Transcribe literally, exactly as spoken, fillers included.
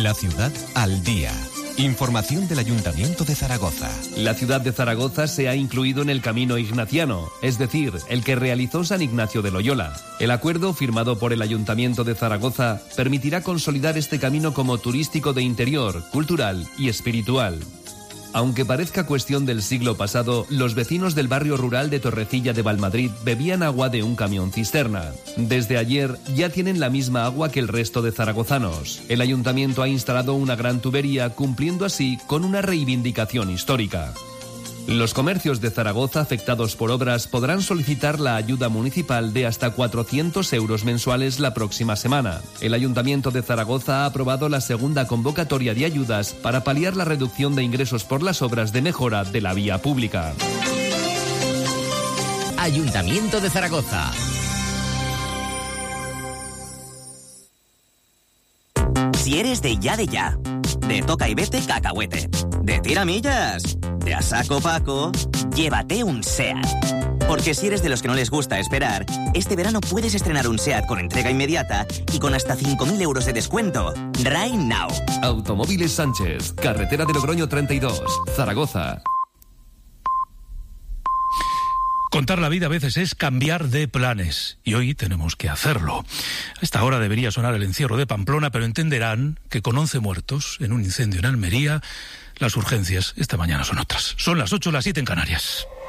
La ciudad al día. Información del Ayuntamiento de Zaragoza. La ciudad de Zaragoza se ha incluido en el Camino Ignaciano, es decir, el que realizó San Ignacio de Loyola. El acuerdo firmado por el Ayuntamiento de Zaragoza permitirá consolidar este camino como turístico de interior, cultural y espiritual. Aunque parezca cuestión del siglo pasado, los vecinos del barrio rural de Torrecilla de Valmadrid bebían agua de un camión cisterna. Desde ayer ya tienen la misma agua que el resto de zaragozanos. El ayuntamiento ha instalado una gran tubería, cumpliendo así con una reivindicación histórica. Los comercios de Zaragoza afectados por obras podrán solicitar la ayuda municipal de hasta cuatrocientos euros mensuales la próxima semana. El Ayuntamiento de Zaragoza ha aprobado la segunda convocatoria de ayudas para paliar la reducción de ingresos por las obras de mejora de la vía pública. Ayuntamiento de Zaragoza. Si eres de ya de ya, de toca y vete cacahuete, de tiramillas, de a saco Paco, llévate un SEAT. Porque si eres de los que no les gusta esperar, este verano puedes estrenar un SEAT con entrega inmediata y con hasta cinco mil euros de descuento. Right now. Automóviles Sánchez, carretera de Logroño treinta y dos, Zaragoza. Contar la vida a veces es cambiar de planes, y hoy tenemos que hacerlo. A esta hora debería sonar el encierro de Pamplona, pero entenderán que con once muertos en un incendio en Almería, las urgencias esta mañana son otras. Son las ocho, las siete en Canarias.